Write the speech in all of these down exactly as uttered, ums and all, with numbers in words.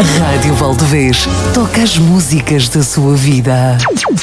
Rádio Valdevez toca as músicas da sua vida.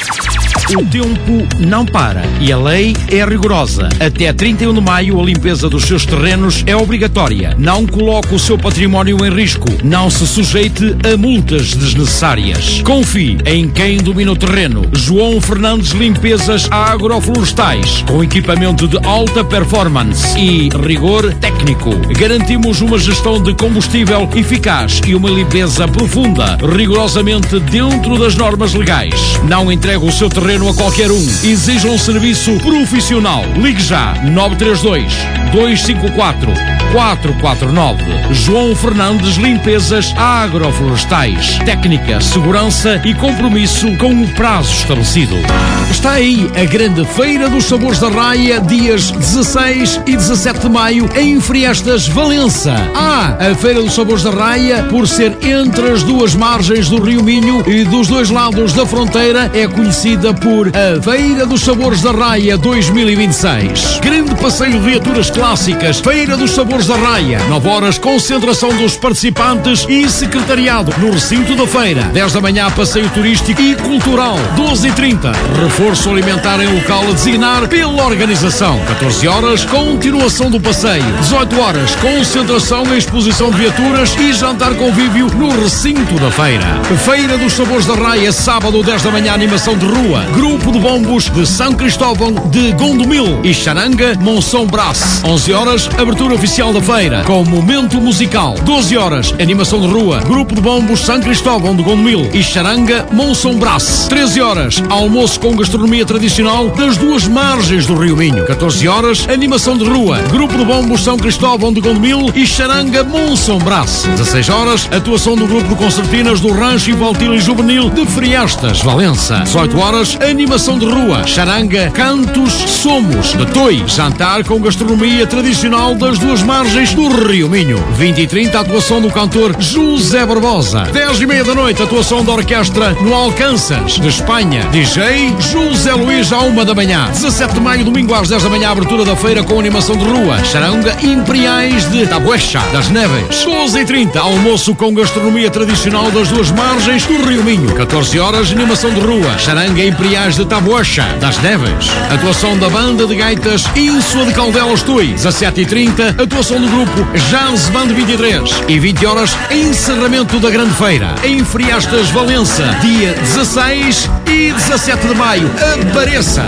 O tempo não para e a lei é rigorosa. Até trinta e um de maio, a limpeza dos seus terrenos é obrigatória. Não coloque o seu património em risco. Não se sujeite a multas desnecessárias. Confie em quem domina o terreno. João Fernandes Limpezas Agroflorestais. Com equipamento de alta performance e rigor técnico. Garantimos uma gestão de combustível eficaz e uma limpeza profunda, rigorosamente dentro das normas legais. Não entregue o seu terreno a qualquer um. Exija um serviço profissional. Ligue já nove três dois, dois cinco quatro, quatro quatro nove. João Fernandes Limpezas Agroflorestais. Técnica, segurança e compromisso com o prazo estabelecido. Está aí a grande Feira dos Sabores da Raia, dias dezasseis e dezassete de maio, em Friestas, Valença. Ah, a Feira dos Sabores da Raia, por ser entre as duas margens do Rio Minho e dos dois lados da fronteira, é conhecida por a Feira dos Sabores da Raia dois mil e vinte e seis. Grande passeio de viaturas clássicas, Feira dos Sabores da Raia. nove horas, concentração dos participantes e secretariado no recinto da feira. dez da manhã, passeio turístico e cultural. doze e trinta, reforço alimentar em local a designar pela organização. catorze horas, continuação do passeio. dezoito horas, concentração e exposição de viaturas e jantar convívio no recinto da feira. Feira dos Sabores da Raia, sábado, dez da manhã, animação de rua. Grupo de bombos de São Cristóvão de Gondomil e Charanga, Monção Brás. onze horas, abertura oficial da feira, com momento musical. doze horas, animação de rua. Grupo de bombos São Cristóvão de Gondomil e Charanga, Monção Brás. treze horas, almoço com gastronomia tradicional das duas margens do Rio Minho. catorze horas, animação de rua. Grupo de bombos São Cristóvão de Gondomil e Charanga, Monção Brás. dezasseis horas, atuação do grupo de concertinas do Rancho Infantil e Juvenil de Friestas, Valença. dezoito horas, animação de rua, charanga, cantos, somos, de Toi, jantar com gastronomia tradicional das duas margens do Rio Minho. vinte e trinta, atuação do cantor José Barbosa. dez e meia da noite, atuação da orquestra no Alcanças, de Espanha, D J José Luís à uma da manhã. dezassete de maio, domingo às dez da manhã, abertura da feira com animação de rua, charanga Imperiais de Tabuecha, das Neves. doze e trinta, almoço com gastronomia tradicional das duas margens do Rio Minho. catorze horas, animação de rua, charanga Imperiais de Tabuecha, das Neves. Atuação da banda de gaitas Ínsua de Caldelas Tui. dezassete e trinta, atuação do grupo Jazz Band vinte e três. E vinte horas, encerramento da grande feira. Em Friestas, Valença, dia dezasseis e dezassete de maio. Apareça!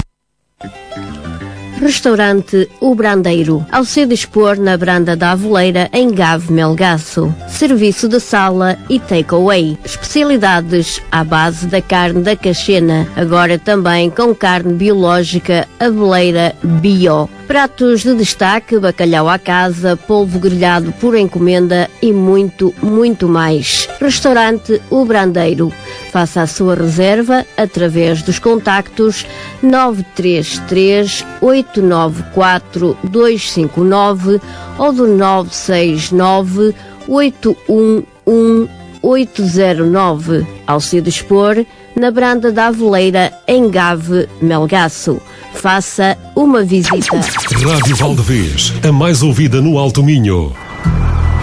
Restaurante O Brandeiro, ao se dispor na Branda da Avoleira, em Gave Melgaço. Serviço de sala e takeaway. Especialidades à base da carne da Caxena, agora também com carne biológica Aveleira Bio. Pratos de destaque, bacalhau à casa, polvo grelhado por encomenda e muito, muito mais. Restaurante O Brandeiro. Faça a sua reserva através dos contactos nove três três, oito nove quatro, dois cinco nove ou do nove seis nove, oito um um, oito zero nove. Ao se dispor, na Branda da Avoleira, em Gave Melgaço. Faça uma visita. Rádio Valdevez, a mais ouvida no Alto Minho.